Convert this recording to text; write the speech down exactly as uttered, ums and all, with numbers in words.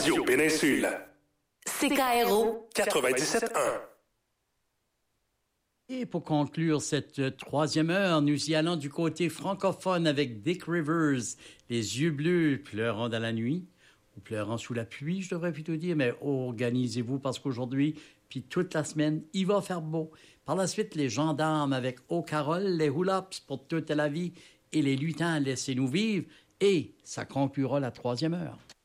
Radio Péninsule. C K R O quatre-vingt-dix-sept un. Et pour conclure cette troisième heure, nous y allons du côté francophone avec Dick Rivers, Les yeux bleus pleurant dans la nuit, ou pleurant sous la pluie, je devrais plutôt dire, mais organisez-vous parce qu'aujourd'hui, puis toute la semaine, il va faire beau. Par la suite, les gendarmes avec Eau Carole, les Hula-Hoops pour toute la vie et les lutins, laissez-nous vivre, et ça conclura la troisième heure.